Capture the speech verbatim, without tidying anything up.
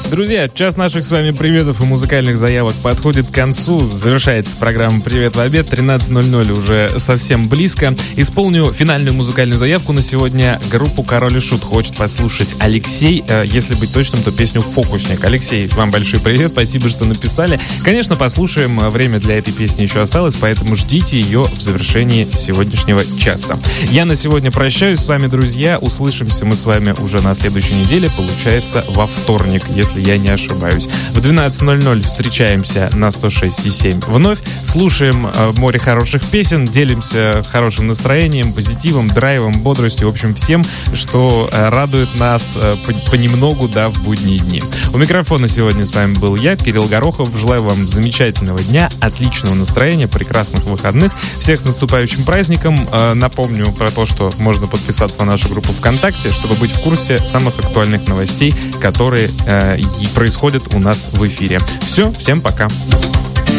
Друзья, час наших с вами приветов и музыкальных заявок подходит к концу. Завершается программа «Привет в обед». тринадцать ноль ноль уже совсем близко. Исполню финальную музыкальную заявку на сегодня. Группу «Король и Шут» хочет послушать Алексей. Если быть точным, то песню «Фокусник». Алексей, вам большой привет. Спасибо, что написали. Конечно, послушаем. Время для этой песни еще осталось, поэтому ждите ее в завершении сегодняшнего часа. Я на сегодня прощаюсь с вами, друзья. Услышимся мы с вами уже на следующей неделе. Получается, во вторник, если я не ошибаюсь. В двенадцать ноль ноль встречаемся на сто шесть и семь вновь. Слушаем э, море хороших песен, делимся хорошим настроением, позитивом, драйвом, бодростью, в общем, всем, что э, радует нас э, понемногу, да, в будние дни. У микрофона сегодня с вами был я, Кирилл Горохов. Желаю вам замечательного дня, отличного настроения, прекрасных выходных. Всех с наступающим праздником. Э, напомню про то, что можно подписаться на нашу группу ВКонтакте, чтобы быть в курсе самых актуальных новостей, которые э, и происходят у нас в эфире. Все, всем пока.